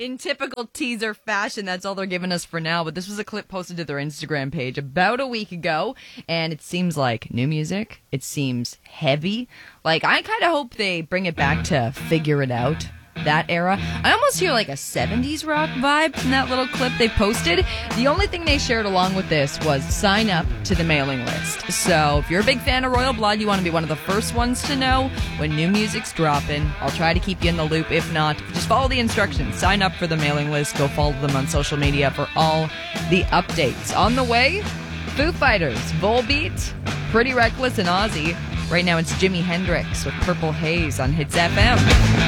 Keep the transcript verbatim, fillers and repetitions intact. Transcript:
In typical teaser fashion, that's all they're giving us for now. But this was a clip posted to their Instagram page about a week ago, and it seems like new music. It seems heavy. Like, I kind of hope they bring it back to Figure It Out, that era. I almost hear like a seventies rock vibe from that little clip they posted. The only thing they shared along with this was sign up to the mailing list. So if you're a big fan of Royal Blood, you want to be one of the first ones to know when new music's dropping. I'll try to keep you in the loop. If not, just follow the instructions. Sign up for the mailing list. Go follow them on social media for all the updates. On the way, Foo Fighters, Volbeat, Pretty Reckless, and Ozzy. Right now it's Jimi Hendrix with Purple Haze on Hits F M.